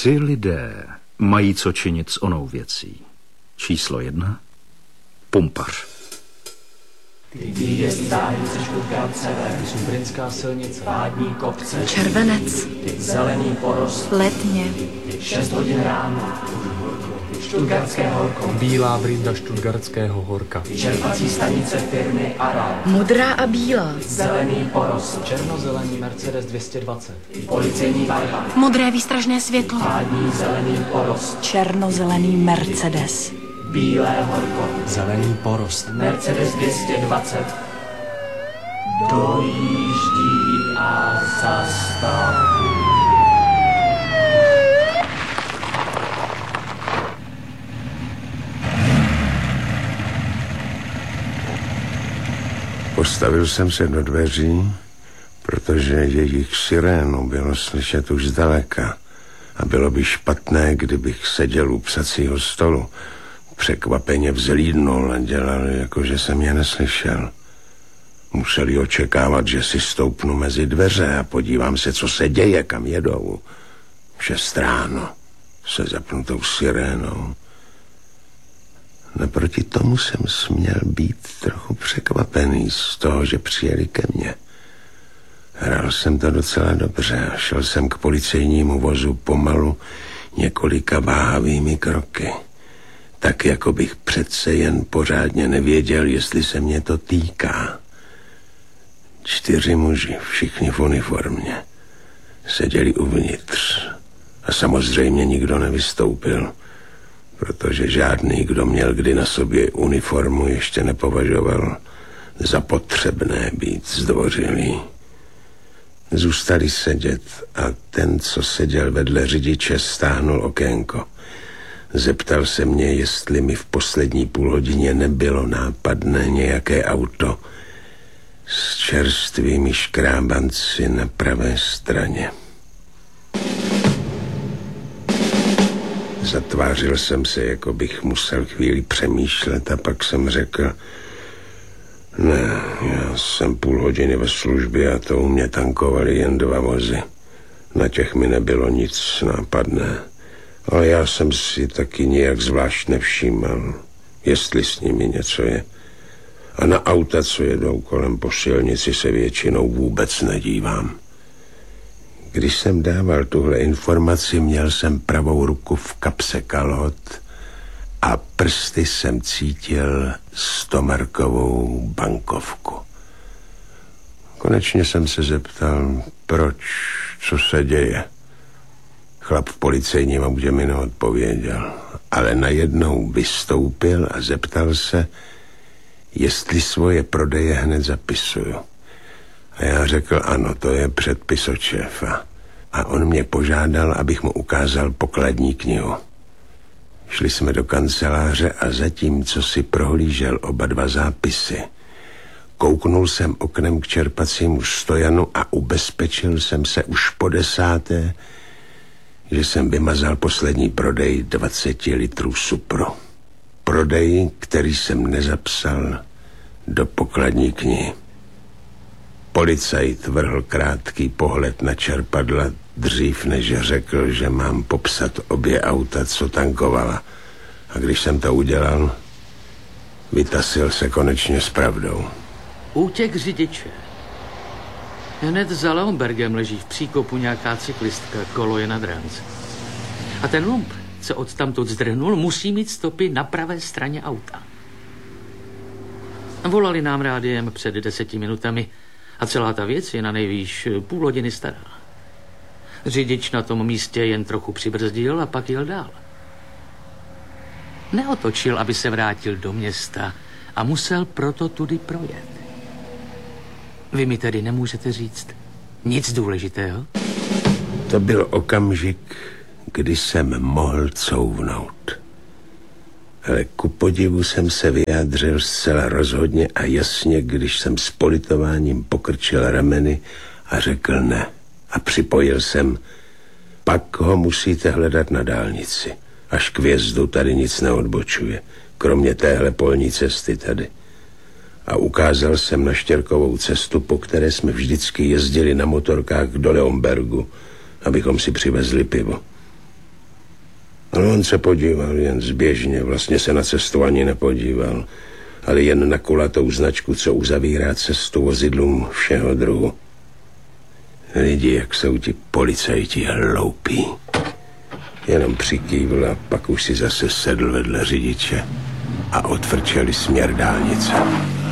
3 lidé mají co činit s onou věcí. Číslo 1. Pumpař. Šumbrinská silnice, Vádní kopce, Červenec, Zelený porost, Letně, 6 hodin ráno, Štutgardské horko, Bílá brinda Štutgardského horka, čerpací stanice firmy Aral, Modrá a bílá, Zelený porost, černozelený Mercedes 220, policejní barva, modré výstražné světlo, Vádní zelený porost, černozelený Mercedes, Bílé horko, zelený porost, Mercedes 220, dojíždí a zastaví. Postavil jsem se do dveří, protože jejich sirénu bylo slyšet už zdaleka a bylo by špatné, kdybych seděl u psacího stolu. Překvapeně vzlídnul a dělal, jako že jsem je neslyšel. Museli očekávat, že si stoupnu mezi dveře a podívám se, co se děje, kam jedou. 6 ráno se zapnutou sirénou. Naproti tomu jsem směl být trochu překvapený z toho, že přijeli ke mně. Hrál jsem to docela dobře a šel jsem k policejnímu vozu pomalu několika váhavými kroky. Tak, jako bych přece jen pořádně nevěděl, jestli se mě to týká. 4 muži, všichni v uniformě, seděli uvnitř a samozřejmě nikdo nevystoupil, protože žádný, kdo měl kdy na sobě uniformu, ještě nepovažoval za potřebné být zdvořilý. Zůstali sedět a ten, co seděl vedle řidiče, stáhnul okénko. Zeptal se mě, jestli mi v poslední půlhodině nebylo nápadné nějaké auto s čerstvými škrábanci na pravé straně. Zatvářil jsem se, jako bych musel chvíli přemýšlet a pak jsem řekl: ne, já jsem půl hodiny ve službě a to u mě tankovali jen 2 vozy. Na těch mi nebylo nic nápadné. Ale já jsem si taky nijak zvlášť nevšímal, jestli s nimi něco je. A na auta, co jedou kolem po silnici, se většinou vůbec nedívám. Když jsem dával tuhle informaci, měl jsem pravou ruku v kapse kalhot a prsty jsem cítil 100markovou bankovku. Konečně jsem se zeptal, proč, co se děje. Chlap v policejním autě mi neodpověděl, ale najednou vystoupil a zeptal se, jestli svoje prodeje hned zapisuju. A já řekl, ano, to je předpis od šéfa. A on mě požádal, abych mu ukázal pokladní knihu. Šli jsme do kanceláře a zatímco si prohlížel oba 2 zápisy, kouknul jsem oknem k čerpacímu stojanu a ubezpečil jsem se už po 10., že jsem vymazal poslední prodej 20 litrů supru. Prodej, který jsem nezapsal do pokladní knihy. Policajt vrhl krátký pohled na čerpadla dřív, než řekl, že mám popsat obě auta, co tankovala. A když jsem to udělal, vytasil se konečně s pravdou. Útěk řidiče. Hned za Leonbergem leží v příkopu nějaká cyklistka, kolo je na dránce. A ten lump, co odtamtud zdrhnul, musí mít stopy na pravé straně auta. Volali nám rádiem před 10 minutami a celá ta věc je na nejvýš půl hodiny stará. Řidič na tom místě jen trochu přibrzdil a pak jel dál. Neotočil, aby se vrátil do města a musel proto tudy projet. Vy mi tedy nemůžete říct nic důležitého? To byl okamžik, kdy jsem mohl couvnout. Ale ku podivu jsem se vyjádřil zcela rozhodně a jasně, když jsem s politováním pokrčil rameny a řekl ne. A připojil jsem, pak ho musíte hledat na dálnici. Až k vjezdu tady nic neodbočuje, kromě téhle polní cesty tady. A ukázal jsem na Štěrkovou cestu, po které jsme vždycky jezdili na motorkách do Leonbergu, abychom si přivezli pivo. Ale on se podíval jen zběžně, vlastně se na cestu ani nepodíval, ale jen na kulatou značku, co uzavírá cestu vozidlům všeho druhu. Lidi, jak jsou ti policajti hloupí. Jenom přikývl a pak už si zase sedl vedle řidiče a odfrčeli směr dálnice.